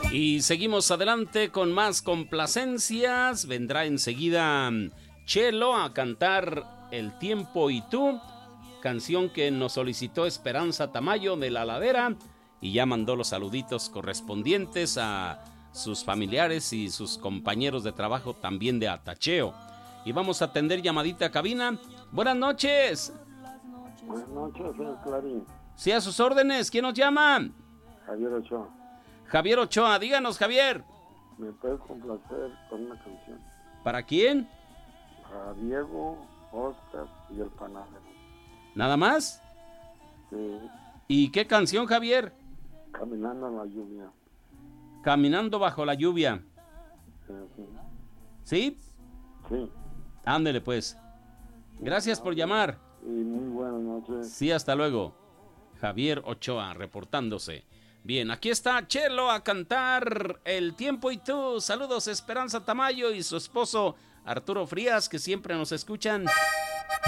Y seguimos adelante con más complacencias. Vendrá enseguida Chelo a cantar El Tiempo y Tú, canción que nos solicitó Esperanza Tamayo de La Ladera, y ya mandó los saluditos correspondientes a sus familiares y sus compañeros de trabajo también de Atacheo. Y vamos a atender llamadita a cabina. Buenas noches. Buenas noches, señor Clarín. Sí, a sus órdenes. ¿Quién nos llama? Javier Ochoa. Javier Ochoa, díganos, Javier. ¿Me puedes complacer con una canción? ¿Para quién? Para Diego, Oscar y el panadero. ¿Nada más? Sí. ¿Y qué canción, Javier? Caminando en la lluvia. Caminando bajo la lluvia. Sí. ¿Sí? Sí. Ándele, pues. Gracias por llamar. Y muy buenas noches. Sí, hasta luego. Javier Ochoa reportándose. Bien, aquí está Chelo a cantar El Tiempo y Tú. Saludos, Esperanza Tamayo y su esposo Arturo Frías, que siempre nos escuchan.